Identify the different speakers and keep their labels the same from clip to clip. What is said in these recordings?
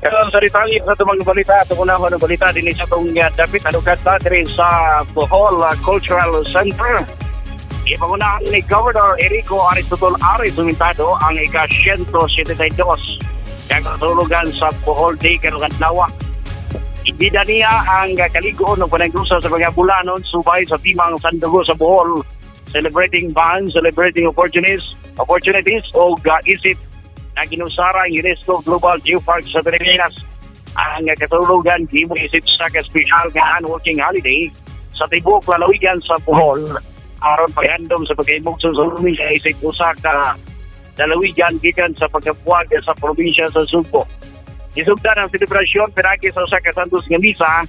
Speaker 1: Karon sa detalye sa itong mga balita, itong unahon ng balita din sa itong dapit alukat natin sa Bohol Cultural Center. Ipangunahan ni Governor Enrico Aristotol Ari sumintado ang ika-172 kang katulugan sa Bohol Day karong adlaw. Ibida niya ang kaligoon ng panagdusa sa mga bulanon subay sa timang sandugo sa Bohol, celebrating bands, celebrating opportunities o isip na ginusara ang UNESCO Global Geopark sa Pilipinas. Ang katulugan gimo isip sa ka-special nga working holiday sa tibok lalawigan sa Bohol aron paghandom sa pagkaimugso sa probinsya isip usa ka lalawigan gikan sa pagkabuwag sa probinsya sa Sugbo. Isugdan ang selebrasyon pinagi sa usa ka santos nga misa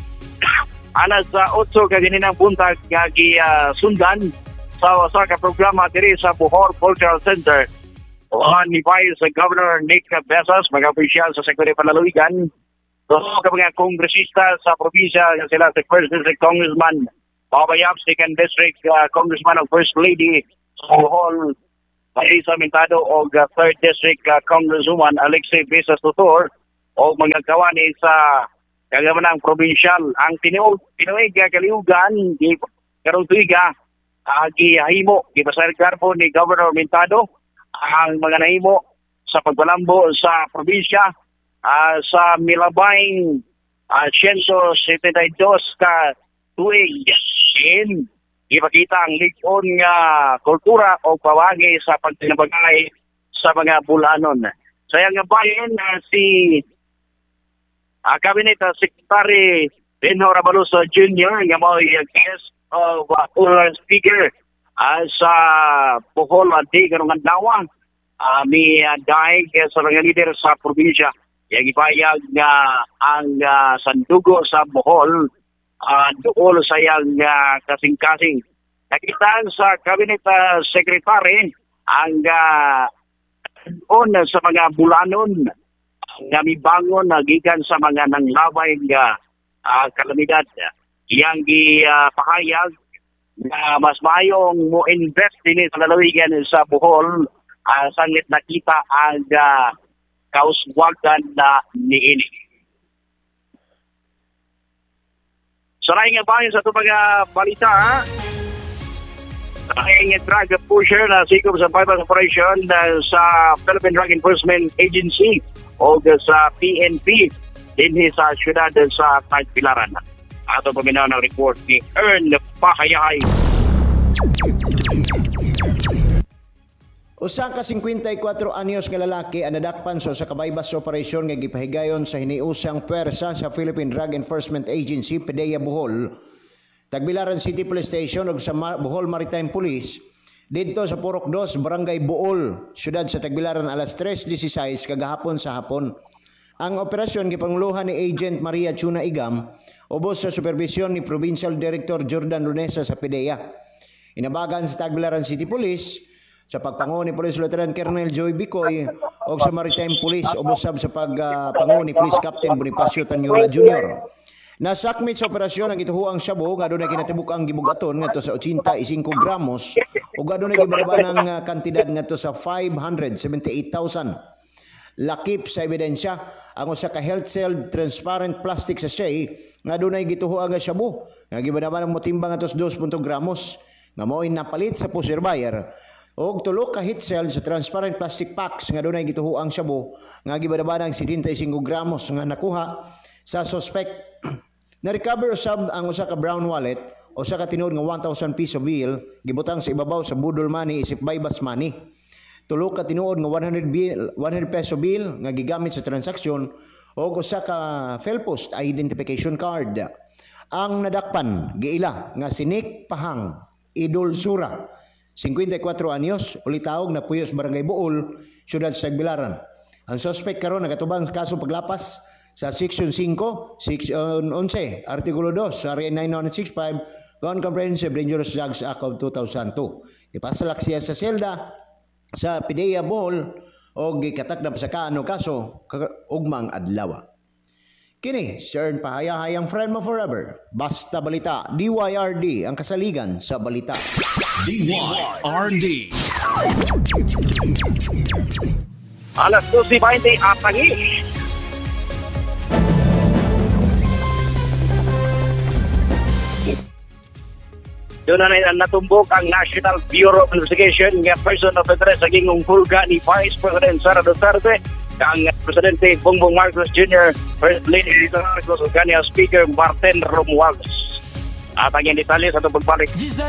Speaker 1: alas sa 8 ka ganinang buntag nga sundan sa usa ka programa diri sa Bohol Cultural Center. Ni Vice Governor Nick Besas, mga opisyal sa Secretary Palalawigan, ka mga kongresista sa probinsya, sila sa First District Congressman Babayab, Second District Congressman of First Lady sa Bohol, Marisa Mintado, o Third District Congresswoman Alexei Besas Tutor, o mga kawani sa kagamanang provincial. Ang tinuig kaliugan, karong tuiga, gihimo, gipasar karpo ni Governor Mintado, ang mga nahimo sa pagbalambo sa probinsya sa milabayng 172 ka tuig in ipakita ang ligon nga kultura o pawagi sa pagtinabagay sa mga bulanon. Sa iyang bayan si Cabinet Secretary Benjo Rabaluso Jr. nga mao guest of speaker sa Bohol Day karong adlaw mi daig sa mga leader sa probinsya yang ipayag nga ang sandugo sa Bohol duol sa yang kasing-kasing. Nakitaan sa Cabinet Secretary ang sa mga bulanon nga mibangon na gikan sa mga nanglabay nga kalamidad. Yang gipahayag na mas mayong mo invest din sa lalawigan sa Bohol sangit nakita ang kauswagan na niini. Sa laing bayan sa itong mga balita, ang drug pusher na sikop sa bypass operation sa Philippine Drug Enforcement Agency o sa PNP din sa syudad sa Tagbilaran. Ato paminaw ng report ni Ern Pahayahay.
Speaker 2: Usa ka 54 anyos nga lalaki ang nadakpan sa kabaybas operasyon nga gipahigayon sa hiniusang pwersa sa Philippine Drug Enforcement Agency PDEA Bohol, Tagbilaran City Police Station ug sa Bohol Maritime Police didto sa Purok 2, Barangay Bool, siyudad sa Tagbilaran alas 3:16 kagahapon sa hapon. Ang operasyon gipanguluhan ni Agent Maria Chuna Igam ubos sa supervisyon ni Provincial Director Jordan Lunesa sa PDEA. Inabagan sa Tagbilaran City Police sa pagpangu ni Police Lieutenant Colonel Joy Bicoy o sa Maritime Police ubos sa pagpangu ni Police Captain Bonifacio Tanyola Jr. Nasakmit sa operasyon ang ituhuang shabu nga doon na kinatibuk ang gibugaton nga to sa 85 gramos o nga doon na gibaraba ng kantidad nga to sa 578,000. Lakip sa ebidensya ang usa ka health cell transparent plastic sachet nga dunay gituhuan nga shabu nga gibanaban ang motimbang atos 2 gramos nga mo'y napalit sa pusher buyer og tulo ka heat cell sa transparent plastic packs nga dunay gituhuang shabu nga gibanaban ang 75 gramos nga nakuha sa suspect. Na-recover sab ang usa ka brown wallet o usa ka tinuod nga 1,000 piso bill gibutang sa ibabaw sa budol money isip bypass money. Tulo ka tinuod nga 100 peso bill nga gigamit sa transaksyon o usa ka Felpost identification card. Ang nadakpan giila nga si Nick Pahang Idol Sura, 54 anyos, ulitawog na Puyos Barangay Bool, siyudad sa Tagbilaran. Ang suspect karon nagatubang sa kaso paglapas sa Section 5, Section 11, Artikulo 2 sa RA 9165 Non-Comprehensive Dangerous Drugs Act of 2002. Ipasalak siya sa selda sa PDEA Bohol o gikatakdam sa kaano kaso ugmang adlaw. Kini Ern Pahayahay ang friend mo forever. Basta balita, DYRD ang kasaligan sa balita.
Speaker 3: DYRD.
Speaker 1: Alas 12:20 at tangi. Doon na natumbok ang National Bureau of Investigation nga person of interest sa gingong hulga ni Vice President Sara Duterte, ang Presidente Bongbong Marcos Jr., First Lady Rita Marcos, o kanyang Speaker Martin Romualdez. At ang detalye sa itong pagbalik.